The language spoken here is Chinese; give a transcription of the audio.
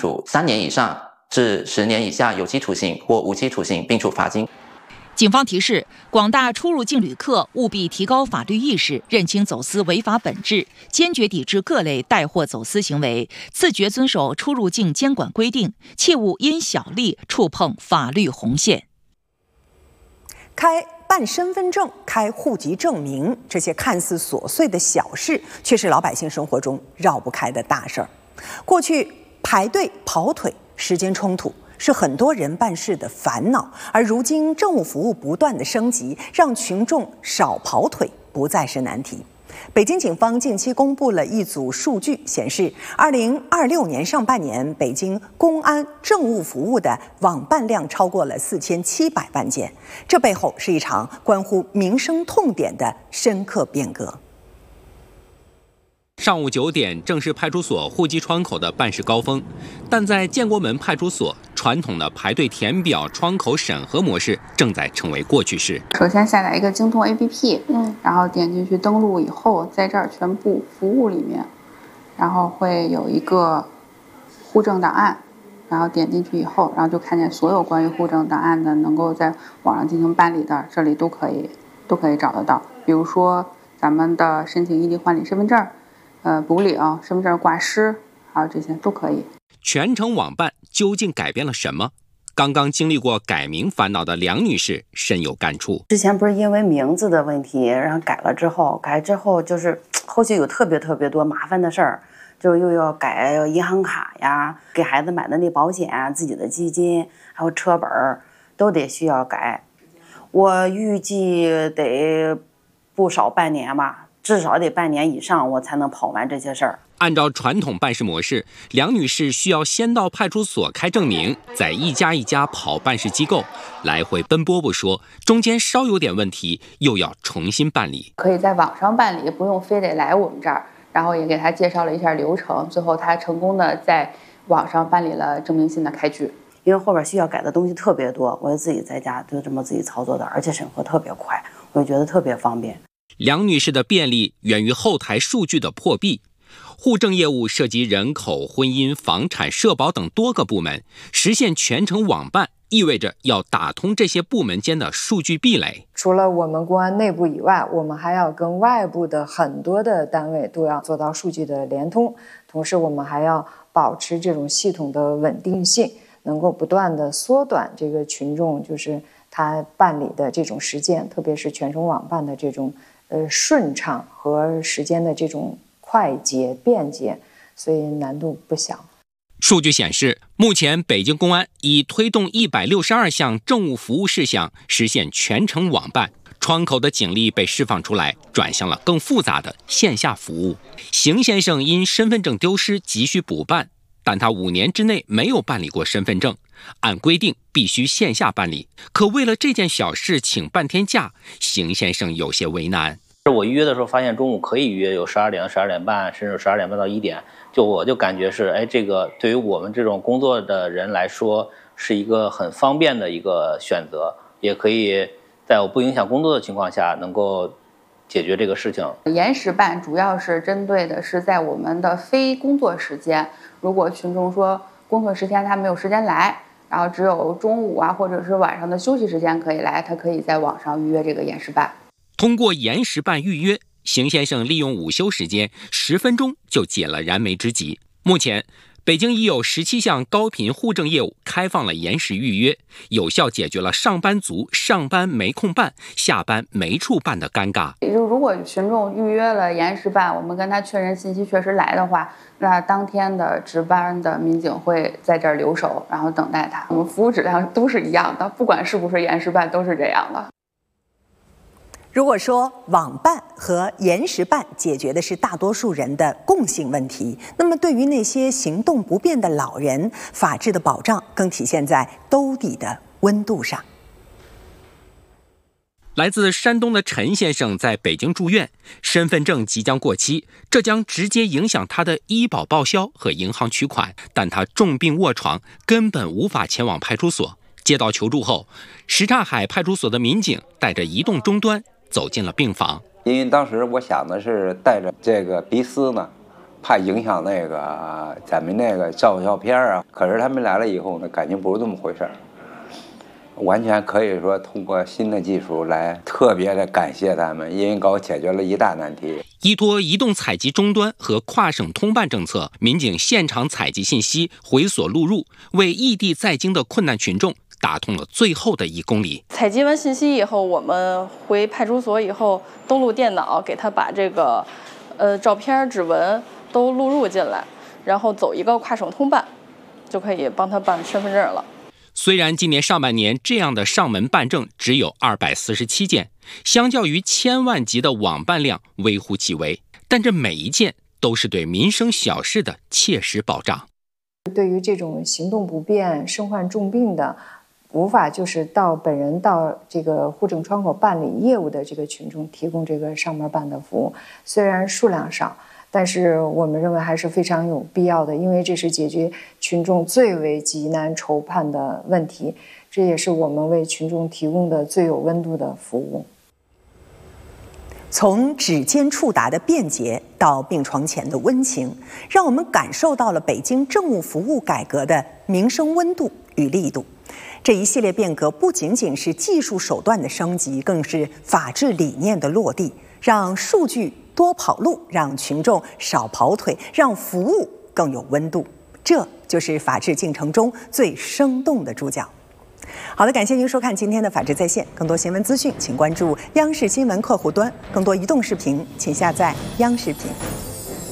处3年以上至10年以下有期徒刑或无期徒刑，并处罚金。 警方提示广大出入境旅客务必提高法律意识，认清走私违法本质，坚决抵制各类带货走私行为，自觉遵守出入境监管规定，切勿因小利触碰法律红线。 办身份证、开户籍证明，这些看似琐碎的小事，却是老百姓生活中绕不开的大事儿。过去排队跑腿、时间冲突是很多人办事的烦恼，而如今政务服务不断的升级，让群众少跑腿不再是难题。北京警方近期公布了一组数据，显示2026年上半年，北京公安政务服务的网办量超过了4700万件，这背后是一场关乎民生痛点的深刻变革。 上午9点，正是派出所户籍窗口的办事高峰，但在建国门派出所，传统的排队填表、窗口审核模式正在成为过去式。 首先下载一个京通 APP，然后点进去登录以后，在这儿全部服务里面，然后会有一个户政档案，然后点进去以后，然后就看见所有关于户政档案的能够在网上进行办理的，这里都可以找得到。比如说咱们的申请异地换领身份证。补领、身份证挂失，还有这些都可以。 全程网办究竟改变了什么？刚刚经历过改名烦恼的梁女士深有感触。 之前不是因为名字的问题，然后改之后就是后续有特别多麻烦的事儿，就又要改银行卡呀，给孩子买的那保险、自己的基金，还有车本都得需要改。我预计得不少半年吧。至少得半年以上，我才能跑完这些事儿。 按照传统办事模式，梁女士需要先到派出所开证明，再一家一家跑办事机构，来回奔波不说，中间稍有点问题，又要重新办理。 可以在网上办理，不用非得来我们这儿。然后也给她介绍了一下流程，最后她成功的在网上办理了证明信的开具。 因为后边需要改的东西特别多，我就自己在家就这么自己操作的，而且审核特别快，我就觉得特别方便。 梁女士的便利源于后台数据的破壁。户政业务涉及人口、婚姻、房产、社保等多个部门，实现全程网办意味着要打通这些部门间的数据壁垒。 除了我们公安内部以外，我们还要跟外部的很多的单位都要做到数据的联通，同时我们还要保持这种系统的稳定性，能够不断的缩短这个群众就是他办理的这种时间，特别是全程网办的这种顺畅和时间的这种快捷便捷，所以难度不小。 数据显示，目前北京公安已推动162项政务服务事项实现全程网办，窗口的警力被释放出来，转向了更复杂的线下服务。邢先生因身份证丢失急需补办，但他5年之内没有办理过身份证，按规定必须线下办理，可为了这件小事请半天假，邢先生有些为难。 我预约的时候发现中午可以预约，有12点到12点半，甚至12点半到1点，我就感觉是，这个对于我们这种工作的人来说是一个很方便的一个选择，也可以在我不影响工作的情况下能够解决这个事情。 延时办主要是针对的是在我们的非工作时间，如果群众说工作时间他没有时间来，然后只有中午或者是晚上的休息时间可以来，他可以在网上预约这个延时办。 通过延时办预约，邢先生利用午休时间10分钟就解了燃眉之急。目前北京已有17项高频户政业务开放了延时预约，有效解决了上班族上班没空办、下班没处办的尴尬。 如果群众预约了延时办，我们跟他确认信息确实来的话，那当天的值班的民警会在这儿留守，然后等待他。我们服务质量都是一样的，不管是不是延时办都是这样的。 如果说网办和延时办解决的是大多数人的共性问题，那么对于那些行动不便的老人，法治的保障更体现在兜底的温度上。 来自山东的陈先生在北京住院，身份证即将过期，这将直接影响他的医保报销和银行取款，但他重病卧床，根本无法前往派出所。接到求助后，什刹海派出所的民警带着移动终端走进了病房。 因为当时我想的是带着这个鼻丝呢， 怕影响那个咱们那个照片啊。可是他们来了以后呢，感情不是这么回事儿，完全可以说通过新的技术来特别的感谢他们，因为给我解决了一大难题。 依托移动采集终端和跨省通办政策，民警现场采集信息，回锁录入，为异地在京的困难群众打通了最后的1公里。 采集完信息以后，我们回派出所以后，登录电脑，给他把这个照片、指纹都录入进来，然后走一个跨省通办，就可以帮他办身份证了。 虽然今年上半年这样的上门办证只有247件，相较于1000万级的网办量微乎其微，但这每一件都是对民生小事的切实保障。 对于这种行动不便、身患重病的，无法就是本人到这个户政窗口办理业务的这个群众，提供这个上门办的服务，虽然数量少，但是我们认为还是非常有必要的，因为这是解决群众最为急难愁盼的问题，这也是我们为群众提供的最有温度的服务。 从指尖触达的便捷到病床前的温情，让我们感受到了北京政务服务改革的民生温度与力度。这一系列变革不仅仅是技术手段的升级，更是法治理念的落地，让数据多跑路，让群众少跑腿，让服务更有温度。这就是法治进程中最生动的注脚。好的，感谢您收看今天的《法治在线》，更多新闻资讯，请关注央视新闻客户端；更多移动视频，请下载央视频。